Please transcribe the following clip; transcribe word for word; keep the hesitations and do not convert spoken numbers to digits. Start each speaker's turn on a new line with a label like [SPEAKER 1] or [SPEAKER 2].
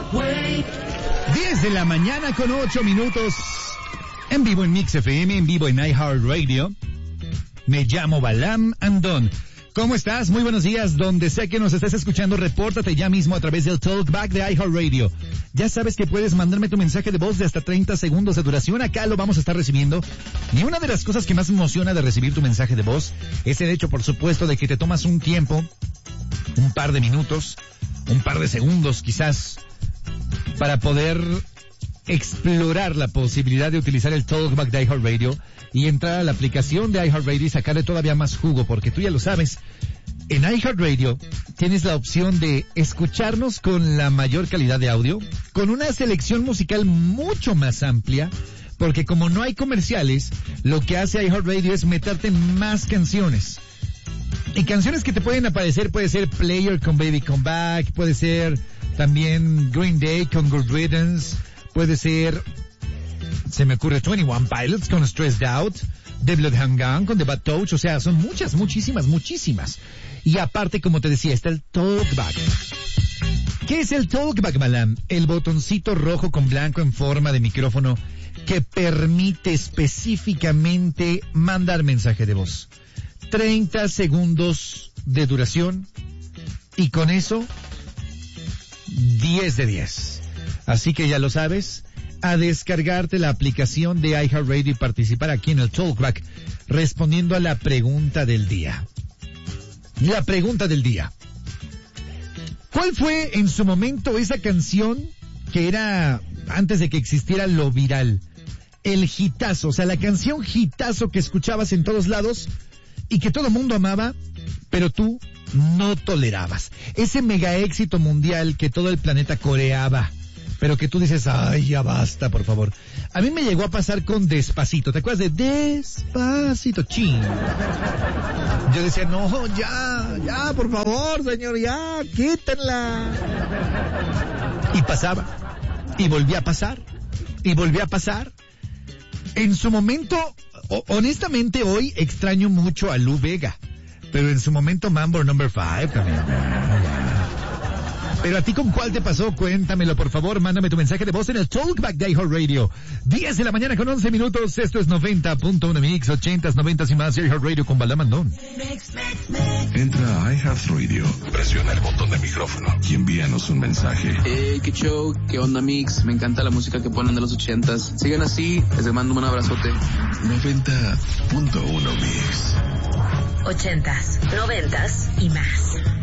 [SPEAKER 1] diez de la mañana con ocho minutos. En vivo en Mix F M, en vivo en iHeartRadio. Me llamo Balam Andón. ¿Cómo estás? Muy buenos días. Donde sea que nos estés escuchando, repórtate ya mismo a través del Talkback de iHeartRadio. Ya sabes que puedes mandarme tu mensaje de voz de hasta treinta segundos de duración. Acá lo vamos a estar recibiendo. Y una de las cosas que más me emociona de recibir tu mensaje de voz es el hecho, por supuesto, de que te tomas un tiempo, un par de minutos, un par de segundos quizás, para poder explorar la posibilidad de utilizar el Talkback de iHeartRadio y entrar a la aplicación de iHeartRadio y sacarle todavía más jugo, porque tú ya lo sabes, en iHeartRadio tienes la opción de escucharnos con la mayor calidad de audio, con una selección musical mucho más amplia, porque como no hay comerciales, lo que hace iHeartRadio es meterte más canciones. Y canciones que te pueden aparecer, puede ser Player con Baby Come Back, puede ser también Green Day con Good Riddance, puede ser, se me ocurre, twenty-one Pilots con Stressed Out, The Bloodhound Gang con The Bad Touch, o sea, son muchas, muchísimas, muchísimas. Y aparte, como te decía, está el Talkback. ¿Qué es el Talkback, Balam? El botoncito rojo con blanco en forma de micrófono que permite específicamente mandar mensaje de voz. treinta segundos de duración y con eso diez de diez. Así que ya lo sabes, a descargarte la aplicación de iHeartRadio y participar aquí en el Talkback respondiendo a la pregunta del día. La pregunta del día. ¿Cuál fue en su momento esa canción que era, antes de que existiera lo viral, el hitazo, o sea, la canción hitazo que escuchabas en todos lados y que todo el mundo amaba, pero tú no tolerabas? Ese mega éxito mundial que todo el planeta coreaba, pero que tú dices, ay, ya basta, por favor. A mí me llegó a pasar con Despacito. ¿Te acuerdas de Despacito? Chin. Yo decía, no, ya, ya, por favor, señor, ya, quítenla. Y pasaba, y volvía a pasar, y volvía a pasar. En su momento, honestamente, hoy extraño mucho a Lou Vega, pero en su momento Mambo Number Five también. Pero a ti, ¿con cuál te pasó? Cuéntamelo, por favor. Mándame tu mensaje de voz en el Talkback de iHeartRadio. diez de la mañana con once minutos. Esto es noventa punto uno Mix, ochentas, noventas y más. iHeartRadio con Balam Andón.
[SPEAKER 2] Entra a iHeartRadio, presiona el botón de micrófono y envíanos un mensaje.
[SPEAKER 3] Hey, qué show, qué onda, Mix. Me encanta la música que ponen de los ochentas. Sigan así, les mando un abrazote.
[SPEAKER 2] noventa punto uno Mix.
[SPEAKER 4] Ochentas, noventas y más.